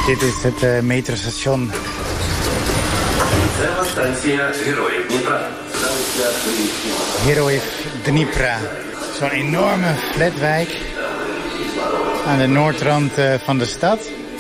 Dit is het metrostation. Heroiv Dnipra. Zo'n enorme flatwijk aan de noordrand van de stad.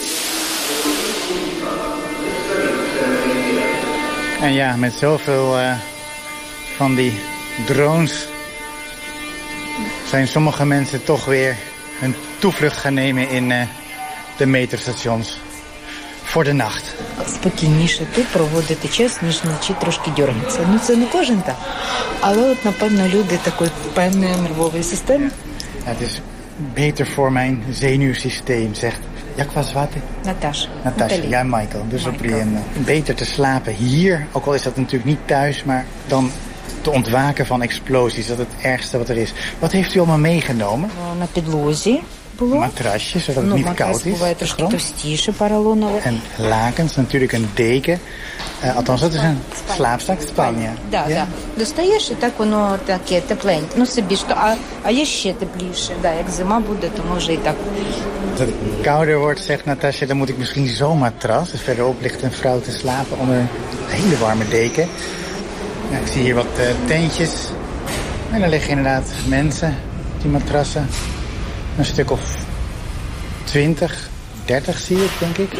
En ja, met zoveel van die drones zijn sommige mensen toch weer hun toevlucht gaan nemen in de metrostations voor de nacht. Спокійніше тут проводити час, ніж вночі трошки дьоргатися. Ну це не кожен так. Але от, напевно, люди такої певної нервової системи. Ja, het is beter voor mijn zenuwsysteem, zegt Jakwa Natasha. Ja, Michael. Dus op beter te slapen hier, ook al is dat natuurlijk niet thuis, maar dan te ontwaken van explosies. Dat is het ergste wat er is. Wat heeft u allemaal meegenomen? Na підлозі було. Matrasje, zodat het niet koud is. Трошки товстіше, поролонове. En lakens, natuurlijk een deken. Althans, dat is een slaapzak, Spanje. Да. Достаєш і так воно таке тепленьке. Ну собі ж, а є ще тепліше. Да, як зима буде, то може і так. Als het kouder wordt, zegt Natasja, dan moet ik misschien zo'n matras. Dus verderop ligt een vrouw te slapen onder een hele warme deken. Ja, ik zie hier wat tentjes. En er liggen inderdaad mensen op die matrassen. Een stuk of 20, 30 zie ik, denk ik.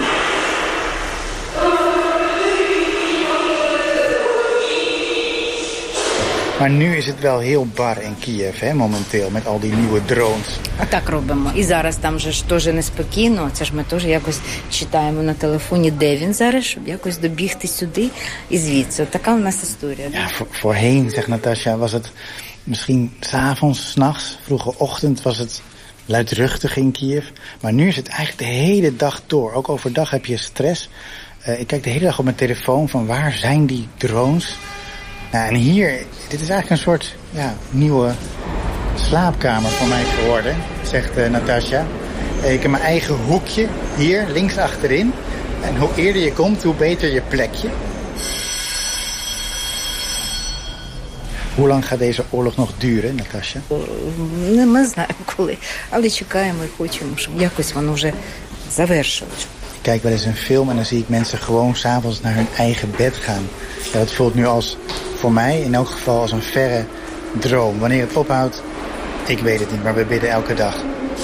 Maar nu is het wel heel bar in Kiev, hè, momenteel, met al die nieuwe drones. А так робимо. І зараз там же ж теж неспокійно. Це ж ми теж якось читаємо на телефоні, де він зараз, щоб якось добігти сюди і звідси. От така у нас історія. Ja, voorheen, zegt Natasja, was het misschien 's avonds, 's nachts, vroege ochtend was het luidruchtig in Kiev. Maar nu is het eigenlijk de hele dag door. Ook overdag heb je stress. Ik kijk de hele dag op mijn telefoon van waar zijn die drones? Nou, en hier, dit is eigenlijk een soort nieuwe slaapkamer voor mij geworden, zegt Natasja. Ik heb mijn eigen hoekje hier, links achterin. En hoe eerder je komt, hoe beter je plekje. Hoe lang gaat deze oorlog nog duren, Natasja? Не знаю коли, але чекаємо і хочемо, щоб якось воно вже завершилось. Ik kijk wel eens een film en dan zie ik mensen gewoon 's avonds naar hun eigen bed gaan. Ja, dat voelt nu als, voor mij in elk geval, als een verre droom. Wanneer het ophoudt, ik weet het niet, maar we bidden elke dag.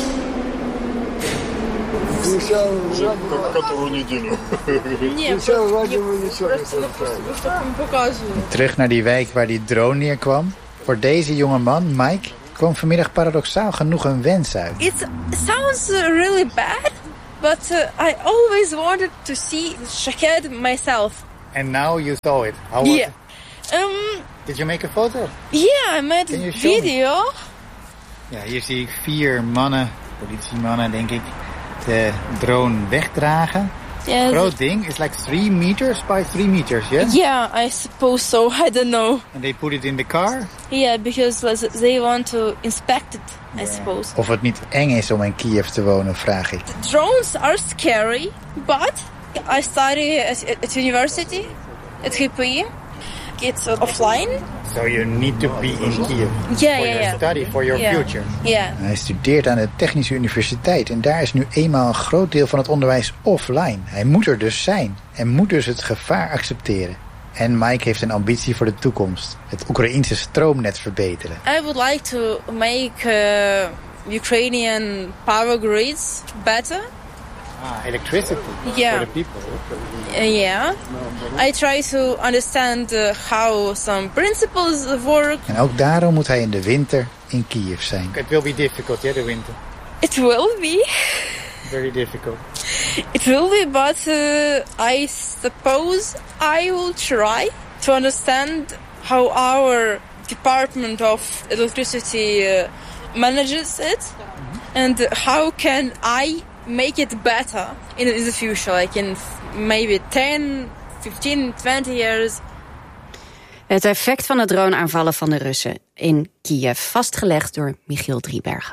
Terug naar die wijk waar die drone neerkwam. Voor deze jonge man, Mike, kwam vanmiddag paradoxaal genoeg een wens uit. It sounds really bad, but I always wanted to see Shahed myself. And now you saw it. How was it? Did you make a photo? Yeah, I made a video. Ja, hier zie ik 4 mannen, politiemannen denk ik, de drone wegdragen. Yes. Groot ding. It's like 3 meters by 3 meters, yeah? Yeah, I suppose so. I don't know. And they put it in the car? Yeah, because they want to inspect it, I suppose. Of het niet eng is om in Kiev te wonen, vraag ik. Drones are scary, but I study at university, at HPI. It's offline. So you need to be in Kiev Yeah, for your study, for your future. Yeah. Hij studeert aan de Technische Universiteit en daar is nu eenmaal een groot deel van het onderwijs offline. Hij moet er dus zijn en moet dus het gevaar accepteren. En Mike heeft een ambitie voor de toekomst. Het Oekraïense stroomnet verbeteren. I would like to make Ukrainian power grids better. Electricity Yeah. for the people. Yeah. I try to understand how some principles work. En ook daarom moet hij in de winter in Kiev zijn. It will be difficult, yeah, the winter. It will be. Very difficult. It will be, but I suppose I will try to understand how our Department of Electricity manages it, and how can I make it better in the future, like in maybe 10, 15, 20 years. Het effect van de droneaanvallen van de Russen in Kiev, vastgelegd door Michiel Driebergen.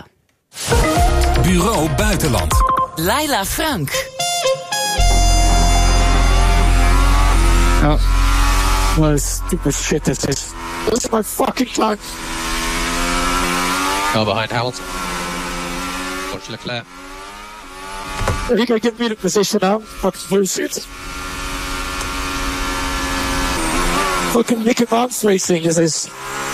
Bureau Buitenland. Laila Frank. Oh, what a stupid shit this is. This is my fucking life. Behind Hamilton. Watch Leclerc. Are you gonna give me the position now? Fucking bullshit. Fucking Mickey Mouse racing is this.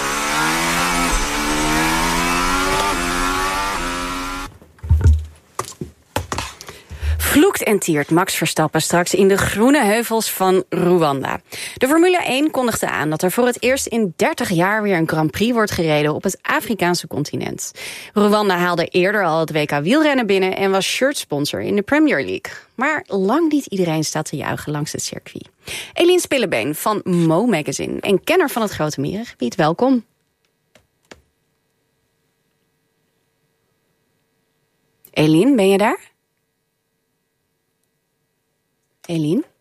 Vloekt en tiert Max Verstappen straks in de groene heuvels van Rwanda. De Formule 1 kondigde aan dat er voor het eerst in 30 jaar weer een Grand Prix wordt gereden op het Afrikaanse continent. Rwanda haalde eerder al het WK wielrennen binnen en was shirtsponsor in de Premier League. Maar lang niet iedereen staat te juichen langs het circuit. Eline Spillebeen van Mo Magazine en kenner van het Grote Mierengebied, welkom. Eline, ben je daar? Eline?